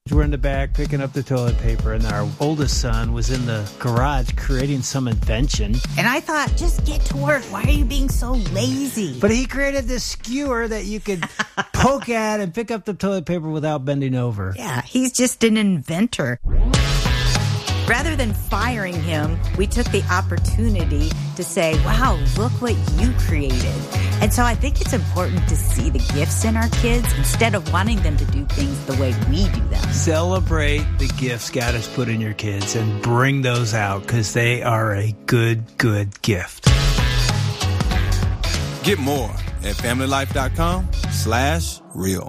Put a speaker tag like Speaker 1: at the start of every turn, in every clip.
Speaker 1: We're in the back picking up the toilet paper, and our oldest son was in the garage creating some invention.
Speaker 2: And I thought, just get to work. Why are you being so lazy?
Speaker 1: But he created this skewer that you could poke at and pick up the toilet paper without bending over.
Speaker 2: Yeah, he's just an inventor. Rather than firing him, we took the opportunity to say, wow, look what you created. And so I think it's important to see the gifts in our kids instead of wanting them to do things the way we do them.
Speaker 1: Celebrate the gifts God has put in your kids and bring those out because they are a good gift.
Speaker 3: Get more at familylife.com/real.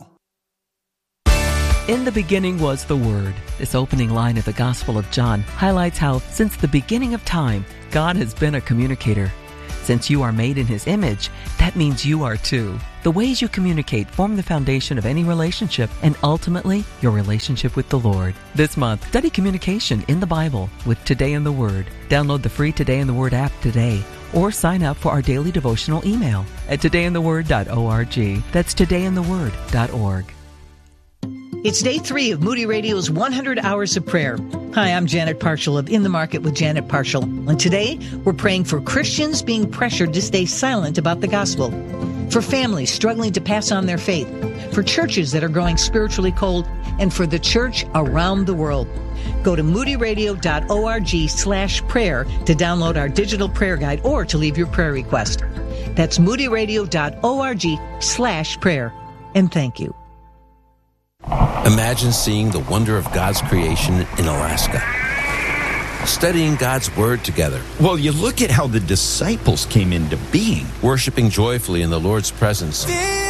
Speaker 4: In the beginning was the Word. This opening line of the Gospel of John highlights how, since the beginning of time, God has been a communicator. Since you are made in His image, that means you are too. The ways you communicate form the foundation of any relationship and ultimately your relationship with the Lord. This month, study communication in the Bible with Today in the Word. Download the free Today in the Word app today or sign up for our daily devotional email at todayintheword.org. That's todayintheword.org.
Speaker 5: It's day 3 of Moody Radio's 100 Hours of Prayer. Hi, I'm Janet Parshall of In the Market with Janet Parshall. And today, we're praying for Christians being pressured to stay silent about the gospel, for families struggling to pass on their faith, for churches that are growing spiritually cold, and for the church around the world. Go to moodyradio.org/prayer to download our digital prayer guide or to leave your prayer request. That's moodyradio.org/prayer. And thank you.
Speaker 6: Imagine seeing the wonder of God's creation in Alaska. Studying God's Word together.
Speaker 7: Well, you look at how the disciples came into being.
Speaker 6: Worshiping joyfully in the Lord's presence.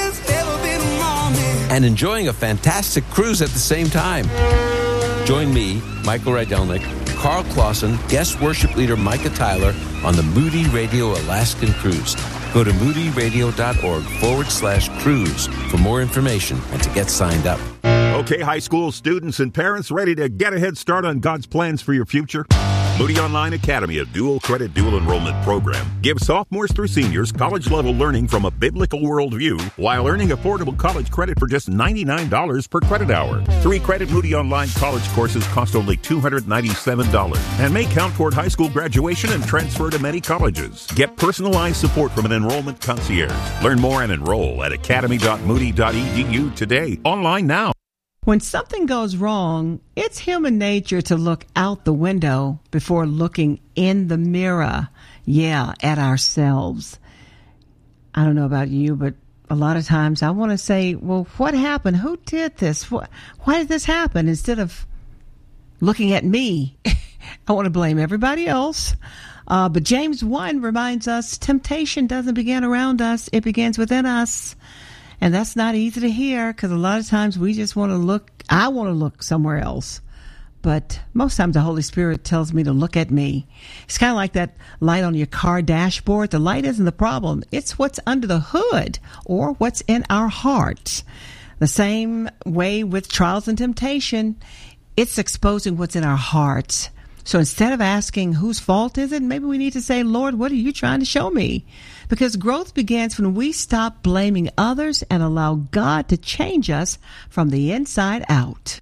Speaker 6: And enjoying a fantastic cruise at the same time. Join me, Michael Rydelnik, Carl Clausen, guest worship leader Micah Tyler on the Moody Radio Alaskan Cruise. Go to moodyradio.org/cruise for more information and to get signed up.
Speaker 8: Okay, high school students and parents ready to get a head start on God's plans for your future? Moody Online Academy, a dual credit, dual enrollment program, gives sophomores through seniors college-level learning from a biblical worldview while earning affordable college credit for just $99 per credit hour. 3-credit Moody Online college courses cost only $297 and may count toward high school graduation and transfer to many colleges. Get personalized support from an enrollment concierge. Learn more and enroll at academy.moody.edu today. Online now.
Speaker 9: When something goes wrong, it's human nature to look out the window before looking in the mirror, at ourselves. I don't know about you, but a lot of times I want to say, well, what happened? Who did this? Why did this happen? Instead of looking at me, I want to blame everybody else. But James 1 reminds us temptation doesn't begin around us. It begins within us. And that's not easy to hear because a lot of times we just want to look, I want to look somewhere else. But most times the Holy Spirit tells me to look at me. It's kind of like that light on your car dashboard. The light isn't the problem. It's what's under the hood or what's in our hearts. The same way with trials and temptation, it's exposing what's in our hearts. So instead of asking whose fault is it, maybe we need to say, Lord, what are you trying to show me? Because growth begins when we stop blaming others and allow God to change us from the inside out.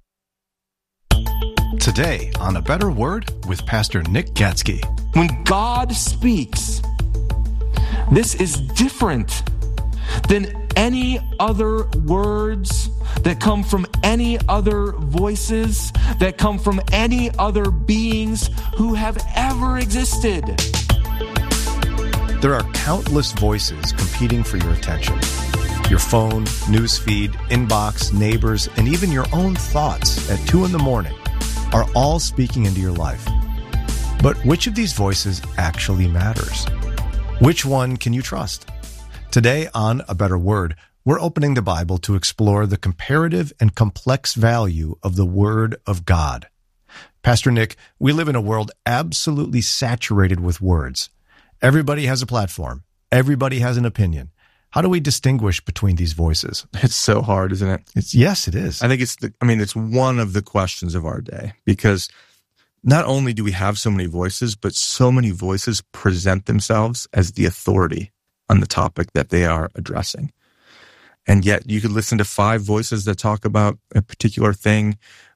Speaker 10: Today on A Better Word with Pastor Nick Gatsky.
Speaker 11: When God speaks, this is different than any other words that come from any other voices, that come from any other beings who have ever existed.
Speaker 10: There are countless voices competing for your attention. Your phone, newsfeed, inbox, neighbors, and even your own thoughts at 2 a.m. are all speaking into your life. But which of these voices actually matters? Which one can you trust? Today on A Better Word, we're opening the Bible to explore the comparative and complex value of the Word of God. Pastor Nick, we live in a world absolutely saturated with words. Everybody has a platform. Everybody has an opinion. How do we distinguish between these voices?
Speaker 11: It's so hard, isn't it?
Speaker 10: Yes, it is.
Speaker 11: I think it's one of the questions of our day, because not only do we have so many voices, but so many voices present themselves as the authority on the topic that they are addressing. And yet you could listen to 5 voices that talk about a particular thing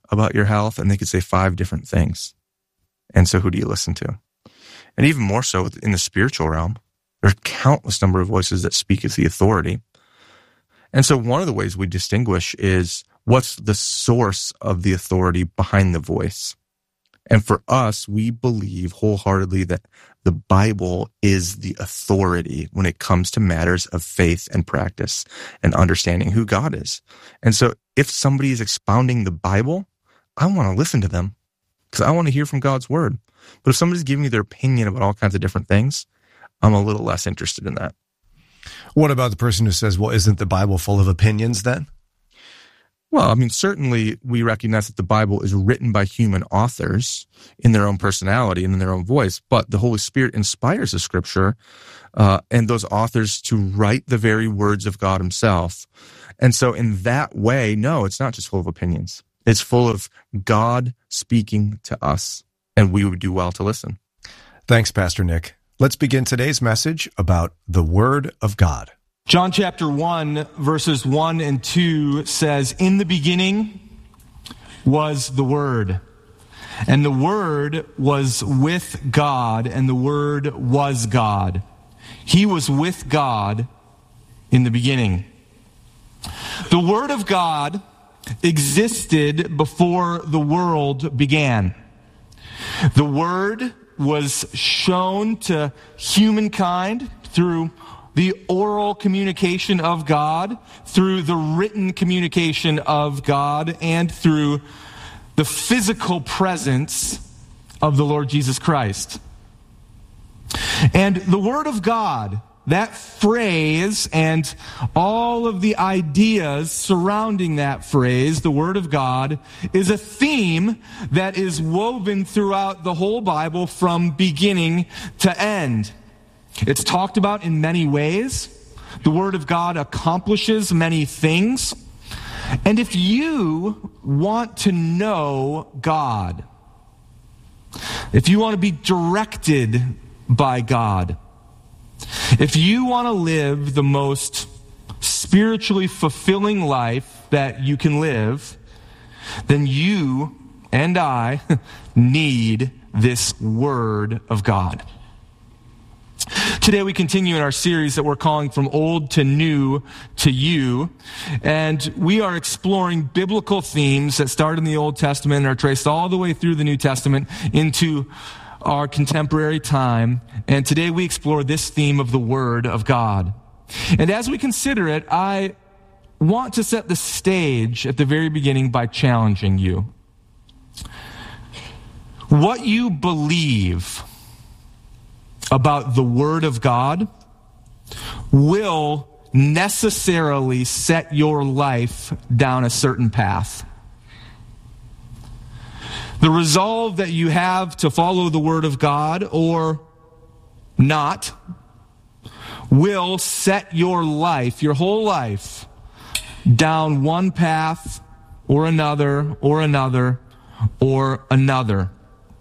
Speaker 3: about your health, and they could say 5 different things. And so who do you listen to? And even more so in the spiritual realm, there are countless number of voices that speak as the authority. And so one of the ways we distinguish is what's the source of the authority behind the voice. And for us, we believe wholeheartedly that the Bible is the authority when it comes to matters of faith and practice and understanding who God is. And so if somebody is expounding the Bible, I want to listen to them because I want to hear from God's word. But if somebody's giving me their opinion about all kinds of different things, I'm a little less interested in that.
Speaker 10: What about the person who says, well, isn't the Bible full of opinions then?
Speaker 3: Well, I mean, certainly we recognize that the Bible is written by human authors in their own personality and in their own voice, but the Holy Spirit inspires the Scripture and those authors to write the very words of God himself. And so in that way, no, it's not just full of opinions. It's full of God speaking to us, and we would do well to listen.
Speaker 10: Thanks, Pastor Nick. Let's begin today's message about the Word of God.
Speaker 11: John chapter 1, verses 1 and 2 says, "In the beginning was the Word, and the Word was with God, and the Word was God. He was with God in the beginning." The Word of God existed before the world began. The Word was shown to humankind through the oral communication of God, through the written communication of God, and through the physical presence of the Lord Jesus Christ. And the Word of God, that phrase and all of the ideas surrounding that phrase, the Word of God, is a theme that is woven throughout the whole Bible from beginning to end. It's talked about in many ways. The Word of God accomplishes many things. And if you want to know God, if you want to be directed by God, if you want to live the most spiritually fulfilling life that you can live, then you and I need this Word of God. Today we continue in our series that we're calling From Old to New to You, and we are exploring biblical themes that start in the Old Testament and are traced all the way through the New Testament into our contemporary time. And today we explore this theme of the Word of God. And as we consider it, I want to set the stage at the very beginning by challenging you. What you believe about the Word of God will necessarily set your life down a certain path. The resolve that you have to follow the Word of God or not will set your life, your whole life, down one path or another or another or another.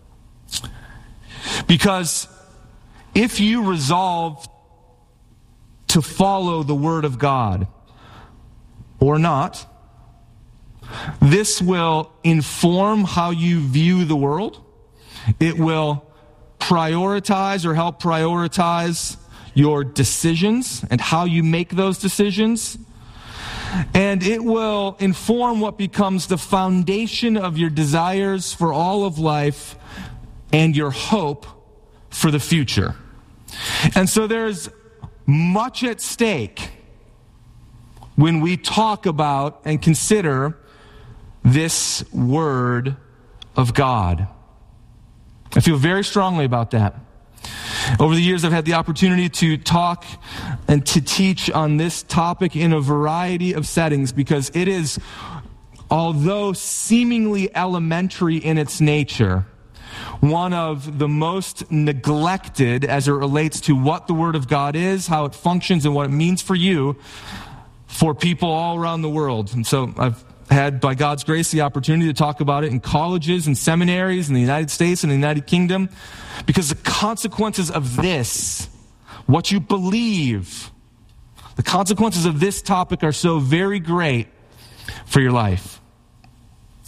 Speaker 11: Because if you resolve to follow the Word of God or not, this will inform how you view the world. It will prioritize or help prioritize your decisions and how you make those decisions. And it will inform what becomes the foundation of your desires for all of life and your hope for the future. And so there's much at stake when we talk about and consider this Word of God. I feel very strongly about that. Over the years, I've had the opportunity to talk and to teach on this topic in a variety of settings because it is, although seemingly elementary in its nature, one of the most neglected as it relates to what the Word of God is, how it functions, and what it means for you, for people all around the world. And so I've had, by God's grace, the opportunity to talk about it in colleges and seminaries in the United States and the United Kingdom, because the consequences of this, what you believe, the consequences of this topic are so very great for your life.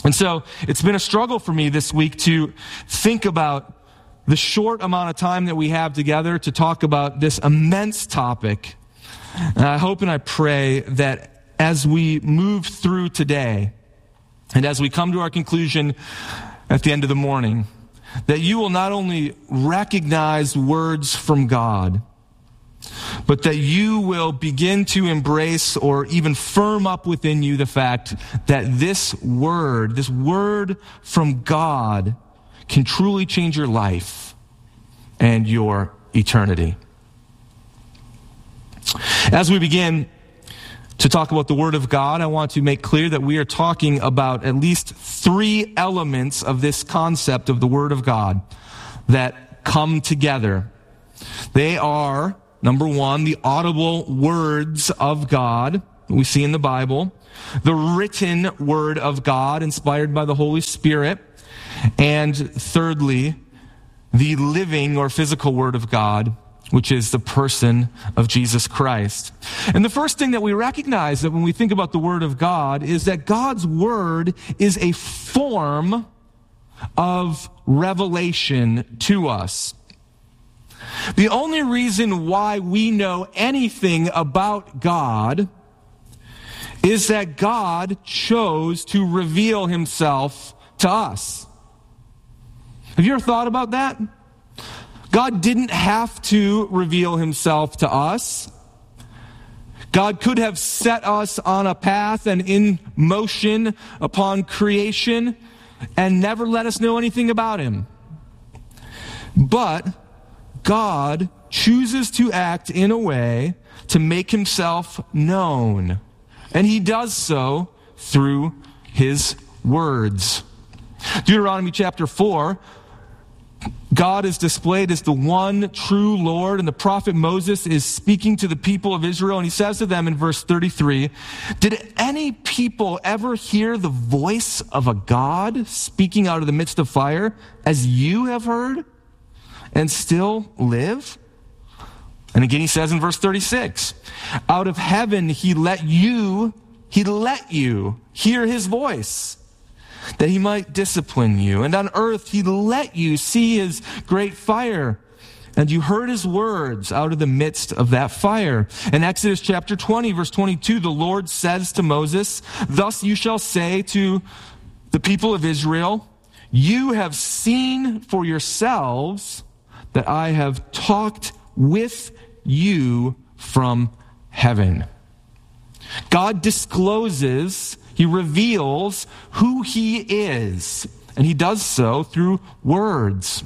Speaker 11: And so it's been a struggle for me this week to think about the short amount of time that we have together to talk about this immense topic. And I hope and I pray that as we move through today, and as we come to our conclusion at the end of the morning, that you will not only recognize words from God, but that you will begin to embrace or even firm up within you the fact that this word from God can truly change your life and your eternity. As we begin to talk about the Word of God, I want to make clear that we are talking about at least 3 elements of this concept of the Word of God that come together. They are, number 1, the audible words of God we see in the Bible, the written Word of God inspired by the Holy Spirit, and thirdly, the living or physical Word of God, which is the person of Jesus Christ. And the first thing that we recognize that when we think about the Word of God is that God's Word is a form of revelation to us. The only reason why we know anything about God is that God chose to reveal himself to us. Have you ever thought about that? God didn't have to reveal himself to us. God could have set us on a path and in motion upon creation and never let us know anything about him. But God chooses to act in a way to make himself known. And he does so through his words. Deuteronomy chapter 4, God is displayed as the one true Lord, and the prophet Moses is speaking to the people of Israel, and he says to them in verse 33, "Did any people ever hear the voice of a God speaking out of the midst of fire, as you have heard, and still live?" And again he says in verse 36, "Out of heaven he let you hear his voice, that he might discipline you. And on earth he let you see his great fire, and you heard his words out of the midst of that fire." In Exodus chapter 20, verse 22, the Lord says to Moses, "Thus you shall say to the people of Israel, you have seen for yourselves that I have talked with you from heaven." God discloses, he reveals who he is, and he does so through words.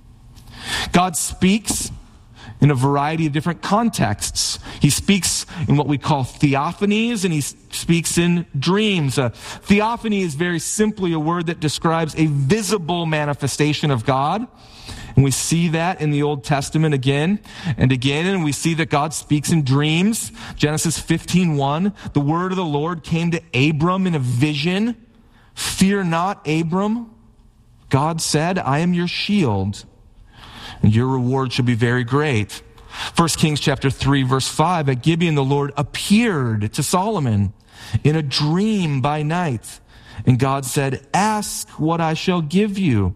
Speaker 11: God speaks in a variety of different contexts. He speaks in what we call theophanies, and he speaks in dreams. A theophany is very simply a word that describes a visible manifestation of God. And we see that in the Old Testament again and again, and we see that God speaks in dreams. Genesis 15:1, the word of the Lord came to Abram in a vision. "Fear not, Abram. God said, I am your shield, and your reward shall be very great." 1 Kings chapter 3, verse 5, at Gibeon the Lord appeared to Solomon in a dream by night, and God said, "Ask what I shall give you."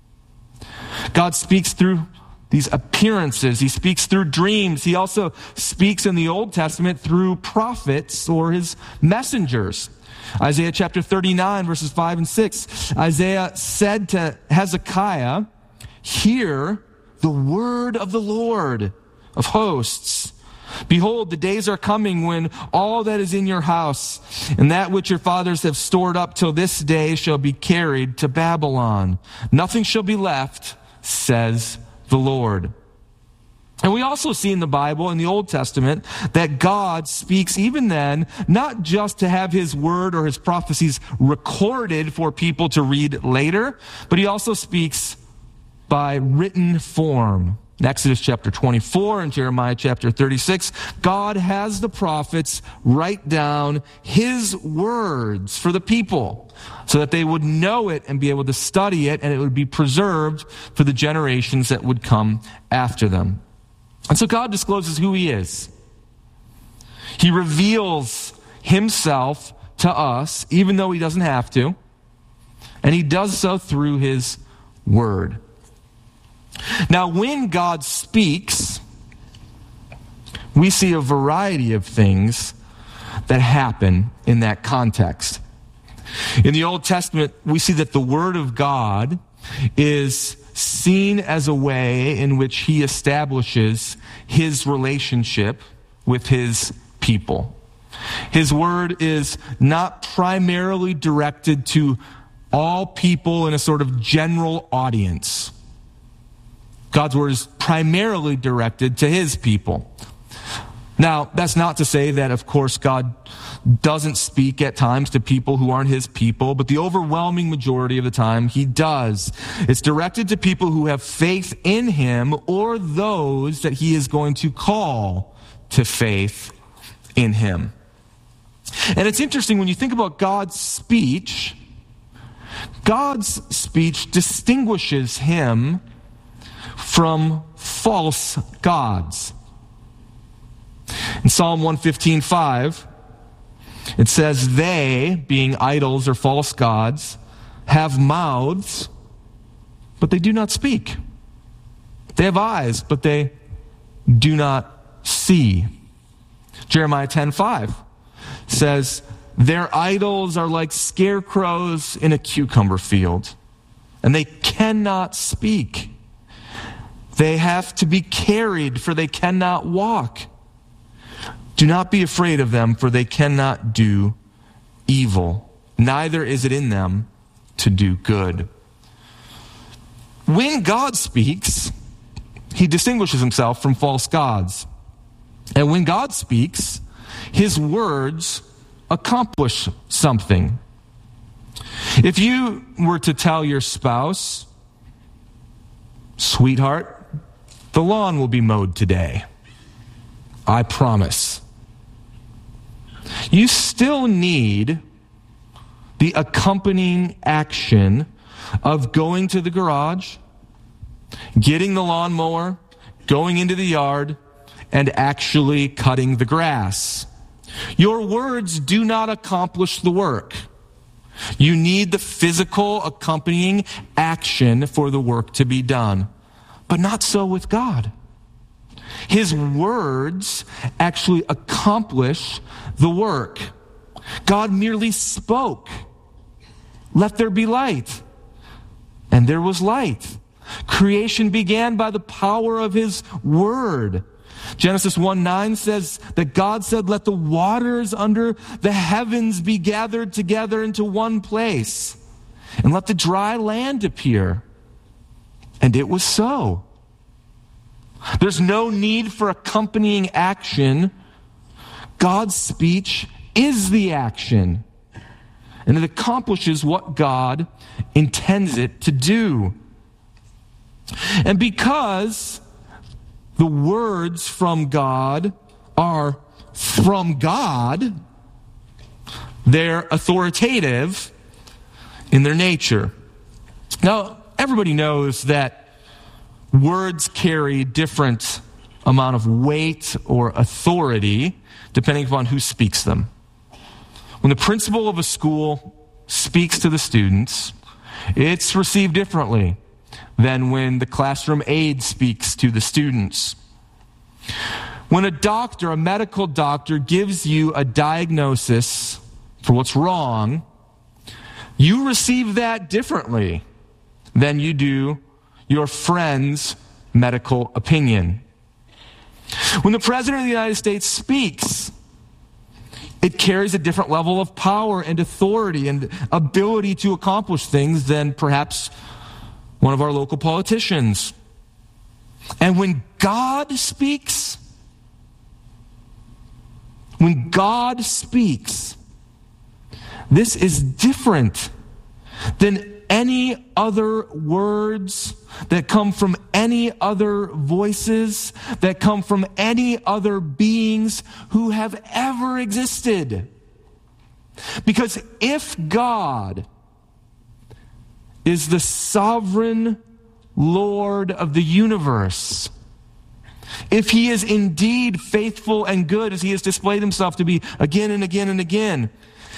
Speaker 11: God speaks through these appearances. He speaks through dreams. He also speaks in the Old Testament through prophets or his messengers. Isaiah chapter 39, verses 5 and 6. Isaiah said to Hezekiah, "Hear the word of the Lord of hosts. Behold, the days are coming when all that is in your house and that which your fathers have stored up till this day shall be carried to Babylon. Nothing shall be left, says the Lord." And we also see in the Bible, in the Old Testament, that God speaks even then, not just to have his word or his prophecies recorded for people to read later, but he also speaks by written form. In Exodus chapter 24 and Jeremiah chapter 36, God has the prophets write down his words for the people so that they would know it and be able to study it, and it would be preserved for the generations that would come after them. And so God discloses who he is. He reveals himself to us, even though he doesn't have to. And he does so through his word. Now, when God speaks, we see a variety of things that happen in that context. In the Old Testament, we see that the Word of God is seen as a way in which he establishes his relationship with his people. His Word is not primarily directed to all people in a sort of general audience. God's Word is primarily directed to his people. Now, that's not to say that, of course, God doesn't speak at times to people who aren't his people, but the overwhelming majority of the time he does. It's directed to people who have faith in him or those that he is going to call to faith in him. And it's interesting when you think about God's speech distinguishes him from false gods. In Psalm 115:5, it says, they, being idols or false gods, have mouths, but they do not speak. They have eyes, but they do not see. Jeremiah 10:5 says, their idols are like scarecrows in a cucumber field, and they cannot speak. They have to be carried, for they cannot walk. Do not be afraid of them, for they cannot do evil. Neither is it in them to do good. When God speaks, he distinguishes himself from false gods. And when God speaks, his words accomplish something. If you were to tell your spouse, sweetheart, the lawn will be mowed today, I promise, you still need the accompanying action of going to the garage, getting the lawnmower, going into the yard, and actually cutting the grass. Your words do not accomplish the work. You need the physical accompanying action for the work to be done. But not so with God. His words actually accomplish the work. God merely spoke, let there be light. And there was light. Creation began by the power of his word. Genesis 1:9 says that God said, let the waters under the heavens be gathered together into one place, and let the dry land appear. And it was so. There's no need for accompanying action. God's speech is the action, and it accomplishes what God intends it to do. And because the words from God are from God, they're authoritative in their nature. Now, everybody knows that words carry different amount of weight or authority depending upon who speaks them. When the principal of a school speaks to the students, it's received differently than when the classroom aide speaks to the students. When a medical doctor gives you a diagnosis for what's wrong, you receive that differently than you do your friend's medical opinion. When the President of the United States speaks, it carries a different level of power and authority and ability to accomplish things than perhaps one of our local politicians. And when God speaks, this is different than any other words that come from any other voices, that come from any other beings who have ever existed. Because if God is the sovereign Lord of the universe, if he is indeed faithful and good as he has displayed himself to be again and again and again,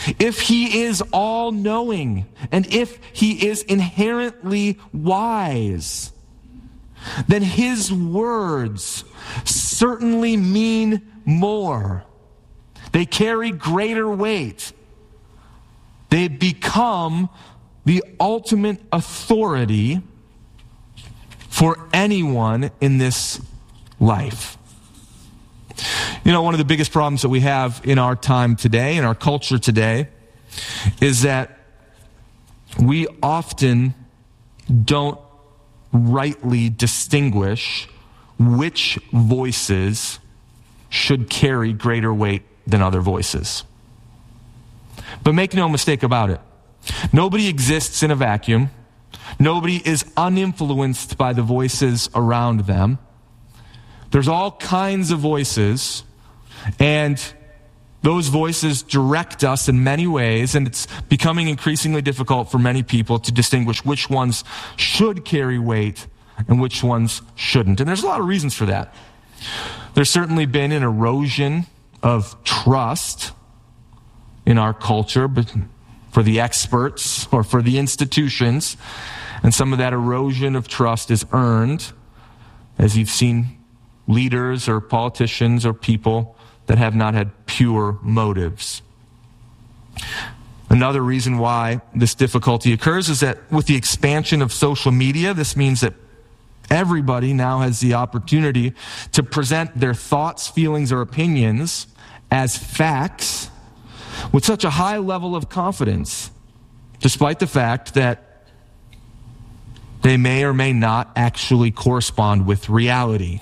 Speaker 11: if he is all-knowing, and if he is inherently wise, then his words certainly mean more. They carry greater weight. They become the ultimate authority for anyone in this life. You know, one of the biggest problems that we have in our time today, in our culture today, is that we often don't rightly distinguish which voices should carry greater weight than other voices. But make no mistake about it. Nobody exists in a vacuum. Nobody is uninfluenced by the voices around them. There's all kinds of voices, and those voices direct us in many ways, and it's becoming increasingly difficult for many people to distinguish which ones should carry weight and which ones shouldn't. And there's a lot of reasons for that. There's certainly been an erosion of trust in our culture, but for the experts or for the institutions, and some of that erosion of trust is earned as you've seen leaders or politicians or people that have not had pure motives. Another reason why this difficulty occurs is that with the expansion of social media, this means that everybody now has the opportunity to present their thoughts, feelings, or opinions as facts with such a high level of confidence, despite the fact that they may or may not actually correspond with reality.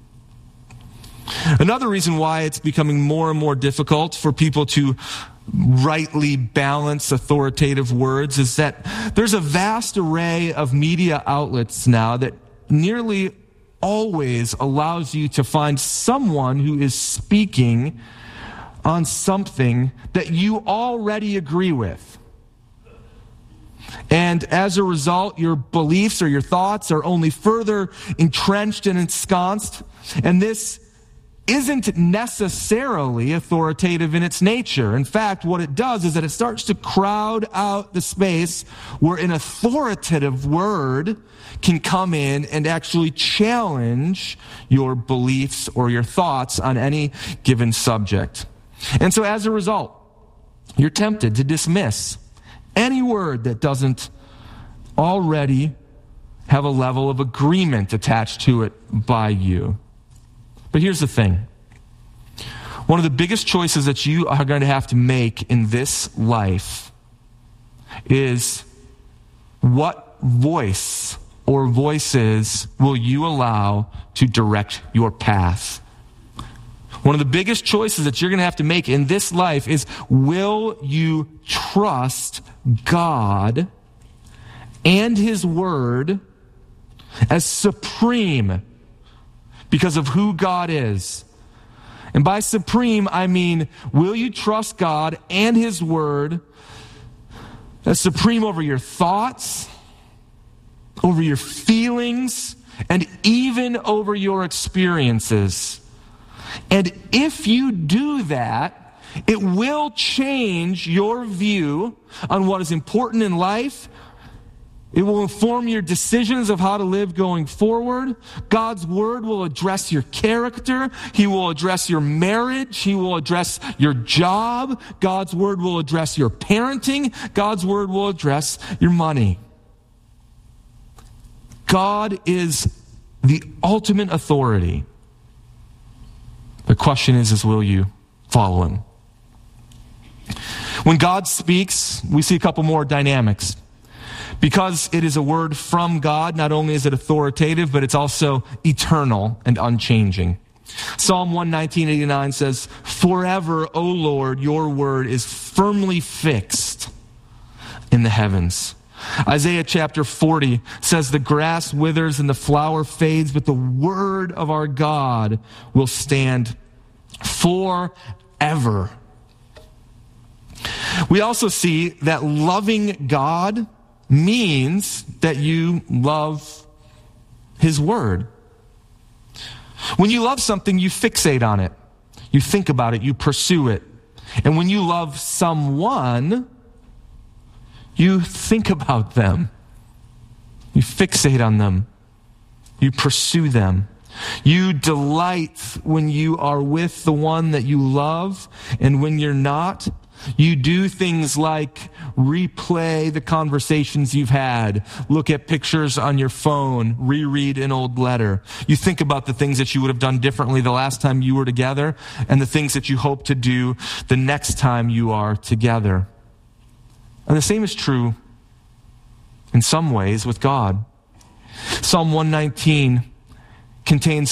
Speaker 11: Another reason why it's becoming more and more difficult for people to rightly balance authoritative words is that there's a vast array of media outlets now that nearly always allows you to find someone who is speaking on something that you already agree with. And as a result, your beliefs or your thoughts are only further entrenched and ensconced. And this isn't necessarily authoritative in its nature. In fact, what it does is that it starts to crowd out the space where an authoritative word can come in and actually challenge your beliefs or your thoughts on any given subject. And so as a result, you're tempted to dismiss any word that doesn't already have a level of agreement attached to it by you. But here's the thing. One of the biggest choices that you are going to have to make in this life is what voice or voices will you allow to direct your path? One of the biggest choices that you're going to have to make in this life is, will you trust God and His Word as supreme because of who God is? And by supreme, I mean, will you trust God and His Word as supreme over your thoughts, over your feelings, and even over your experiences? And if you do that, it will change your view on what is important in life. It will inform your decisions of how to live going forward. God's Word will address your character. He will address your marriage. He will address your job. God's Word will address your parenting. God's Word will address your money. God is the ultimate authority. The question is will you follow Him? When God speaks, we see a couple more dynamics. Because it is a word from God, not only is it authoritative, but it's also eternal and unchanging. Psalm 119:89 says, "Forever, O Lord, your word is firmly fixed in the heavens." Isaiah chapter 40 says, "The grass withers and the flower fades, but the word of our God will stand forever." We also see that loving God means that you love His Word. When you love something, you fixate on it. You think about it. You pursue it. And when you love someone, you think about them. You fixate on them. You pursue them. You delight when you are with the one that you love, and when you're not, you do things like replay the conversations you've had, look at pictures on your phone, reread an old letter. You think about the things that you would have done differently the last time you were together, and the things that you hope to do the next time you are together. And the same is true in some ways with God. Psalm 119 contains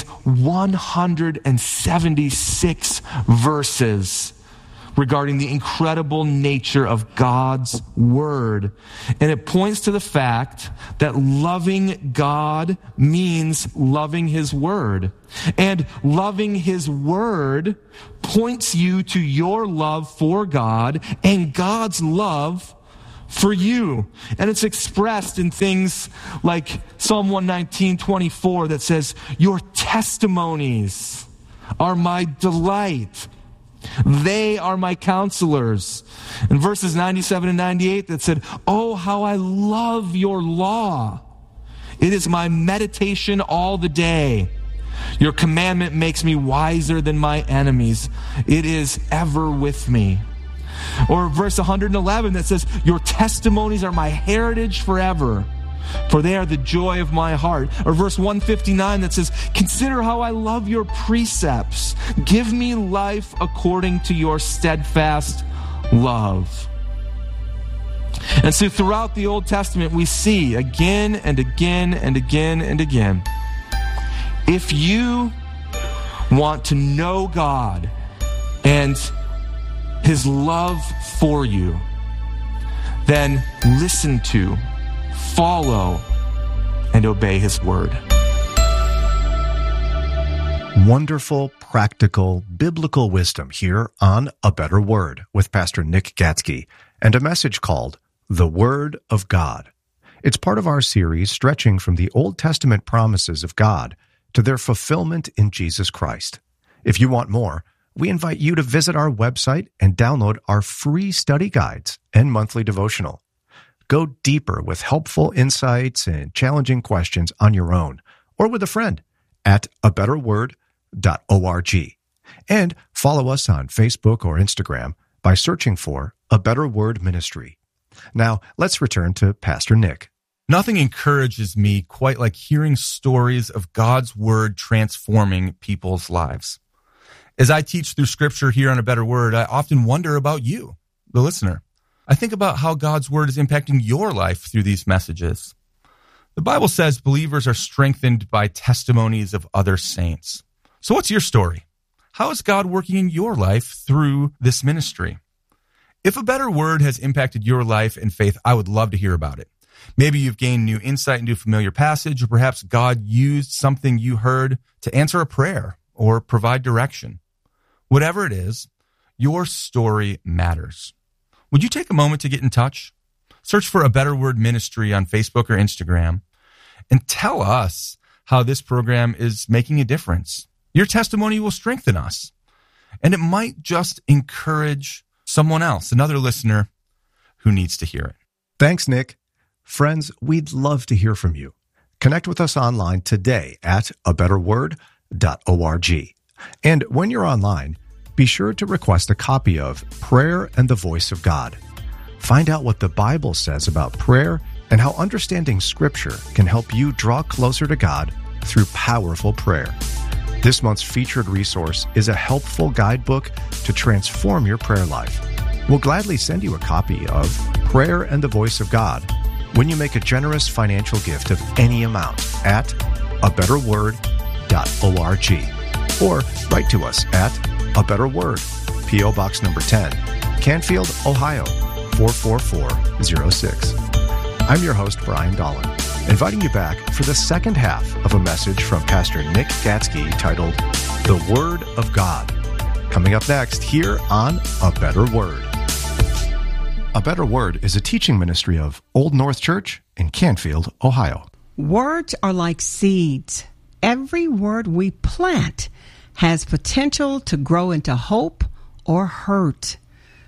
Speaker 11: 176 verses regarding the incredible nature of God's word. And it points to the fact that loving God means loving his word. And loving his word points you to your love for God and God's love for you. And it's expressed in things like Psalm 119:24 that says, your testimonies are my delight. They are my counselors. In verses 97 and 98 that said, oh, how I love your law. It is my meditation all the day. Your commandment makes me wiser than my enemies. It is ever with me. Or verse 111 that says, your testimonies are my heritage forever, for they are the joy of my heart. Or verse 159 that says, consider how I love your precepts. Give me life according to your steadfast love. And so throughout the Old Testament, we see again and again and again and again, if you want to know God and his love for you, then listen to, follow, and obey his word.
Speaker 10: Wonderful, practical, biblical wisdom here on A Better Word with Pastor Nick Gatzke, and a message called The Word of God. It's part of our series stretching from the Old Testament promises of God to their fulfillment in Jesus Christ. If you want more, we invite you to visit our website and download our free study guides and monthly devotional. Go deeper with helpful insights and challenging questions on your own or with a friend at abetterword.org. And follow us on Facebook or Instagram by searching for A Better Word Ministry. Now, let's return to Pastor Nick.
Speaker 3: Nothing encourages me quite like hearing stories of God's word transforming people's lives. As I teach through Scripture here on A Better Word, I often wonder about you, the listener. I think about how God's word is impacting your life through these messages. The Bible says believers are strengthened by testimonies of other saints. So what's your story? How is God working in your life through this ministry? If A Better Word has impacted your life and faith, I would love to hear about it. Maybe you've gained new insight into a familiar passage, or perhaps God used something you heard to answer a prayer or provide direction. Whatever it is, your story matters. Would you take a moment to get in touch? Search for A Better Word Ministry on Facebook or Instagram and tell us how this program is making a difference. Your testimony will strengthen us, and it might just encourage someone else, another listener who needs to hear it.
Speaker 10: Thanks, Nick. Friends, we'd love to hear from you. Connect with us online today at abetterword.org. And when you're online, be sure to request a copy of Prayer and the Voice of God. Find out what the Bible says about prayer and how understanding Scripture can help you draw closer to God through powerful prayer. This month's featured resource is a helpful guidebook to transform your prayer life. We'll gladly send you a copy of Prayer and the Voice of God when you make a generous financial gift of any amount at abetterword.org. Or write to us at A Better Word, P.O. Box number 10, Canfield, Ohio, 44406. I'm your host, Brian Dolan, inviting you back for the second half of a message from Pastor Nick Gatzke titled The Word of God. Coming up next here on A Better Word. A Better Word is a teaching ministry of Old North Church in Canfield, Ohio.
Speaker 9: Words are like seeds. Every word we plant has potential to grow into hope or hurt.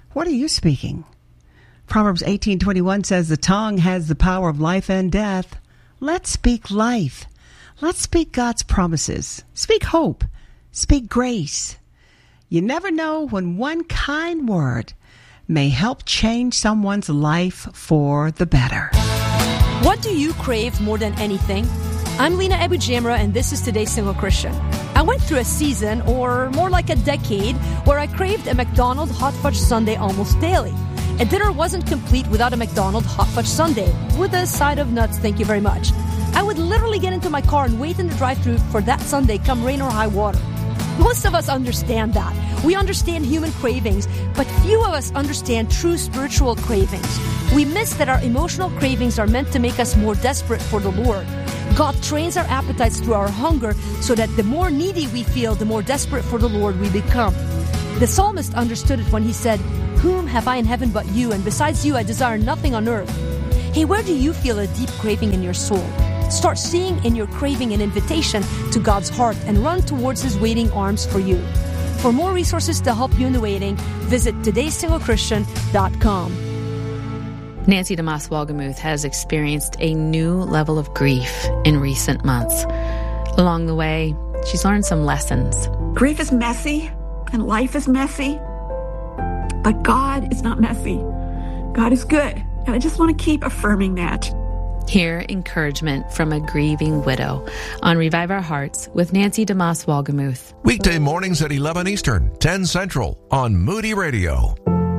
Speaker 9: What are you speaking? Proverbs 18:21 says the tongue has the power of life and death. Let's speak life. Let's speak God's promises. Speak hope. Speak grace. You never know when one kind word may help change someone's life for the better.
Speaker 12: What do you crave more than anything? I'm Lena Abu-Jamra, and this is Today's Single Christian. I went through a season, or more like a decade, where I craved a McDonald's hot fudge sundae almost daily. A dinner wasn't complete without a McDonald's hot fudge sundae, with a side of nuts, thank you very much. I would literally get into my car and wait in the drive-thru for that sundae come rain or high water. Most of us understand that. We understand human cravings, but few of us understand true spiritual cravings. We miss that our emotional cravings are meant to make us more desperate for the Lord. God trains our appetites through our hunger so that the more needy we feel, the more desperate for the Lord we become. The psalmist understood it when he said, "Whom have I in heaven but you, and besides you I desire nothing on earth." Hey, where do you feel a deep craving in your soul? Start seeing in your craving an invitation to God's heart and run towards His waiting arms for you. For more resources to help you in the waiting, visit todaysinglechristian.com.
Speaker 13: Nancy DeMoss Wolgemuth has experienced a new level of grief in recent months. Along the way, she's learned some lessons.
Speaker 14: Grief is messy, and life is messy, but God is not messy. God is good, and I just want to keep affirming that.
Speaker 13: Hear encouragement from a grieving widow on Revive Our Hearts with Nancy DeMoss Wolgemuth.
Speaker 15: Weekday mornings at 11 Eastern, 10 Central on Moody Radio.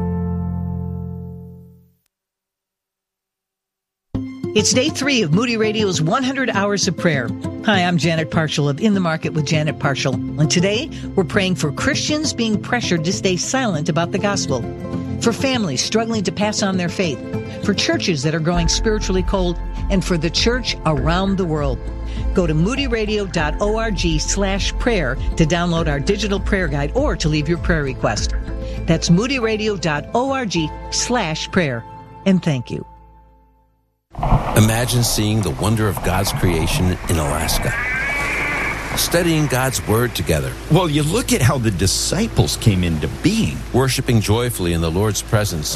Speaker 5: It's day 3 of Moody Radio's 100 Hours of Prayer. Hi, I'm Janet Parshall of In the Market with Janet Parshall. And today, we're praying for Christians being pressured to stay silent about the gospel, for families struggling to pass on their faith, for churches that are growing spiritually cold, and for the church around the world. Go to moodyradio.org/prayer to download our digital prayer guide or to leave your prayer request. That's moodyradio.org/prayer. And thank you.
Speaker 6: Imagine seeing the wonder of God's creation in Alaska. Studying God's Word together.
Speaker 7: Well, you look at how the disciples came into being.
Speaker 6: Worshiping joyfully in the Lord's presence.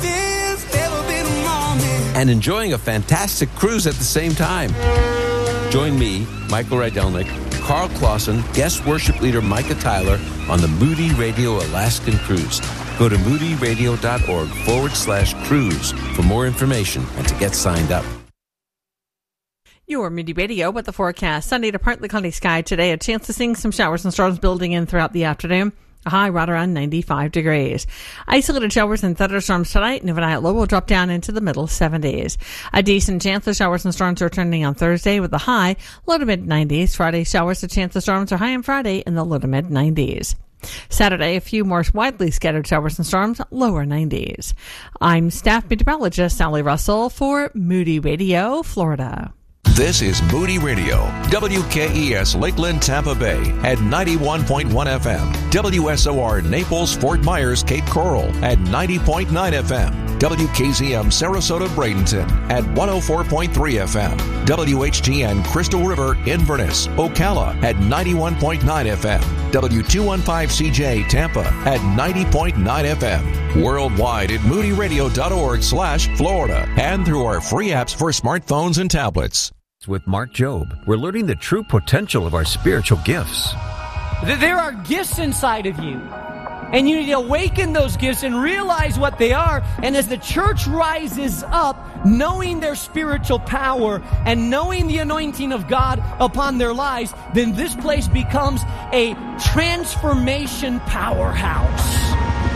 Speaker 6: And enjoying a fantastic cruise at the same time. Join me, Michael Rydelnik, Carl Clausen, guest worship leader Micah Tyler on the Moody Radio Alaskan Cruise. Go to moodyradio.org/cruise for more information and to get signed up.
Speaker 16: Your Moody Radio with the forecast. Sunday to partly cloudy sky today. A chance to see some showers and storms building in throughout the afternoon. A high right around 95 degrees. Isolated showers and thunderstorms tonight. And overnight low will drop down into the middle 70s. A decent chance of showers and storms returning on Thursday with a high low to mid 90s. Friday showers and chance of storms are high on Friday in the low to mid 90s. Saturday, a few more widely scattered showers and storms, lower 90s. I'm staff meteorologist Sally Russell for Moody Radio, Florida.
Speaker 15: This is Moody Radio, WKES Lakeland, Tampa Bay at 91.1 FM, WSOR Naples, Fort Myers, Cape Coral at 90.9 FM, WKZM Sarasota, Bradenton at 104.3 FM, WHTN Crystal River, Inverness, Ocala at 91.9 FM, W215CJ Tampa at 90.9 FM, worldwide at moodyradio.org/Florida and through our free apps for smartphones and tablets.
Speaker 10: With Mark Jobe, we're learning the true potential of our spiritual gifts.
Speaker 17: There are gifts inside of you, and you need to awaken those gifts and realize what they are. And as the church rises up, knowing their spiritual power and knowing the anointing of God upon their lives, then this place becomes a transformation powerhouse.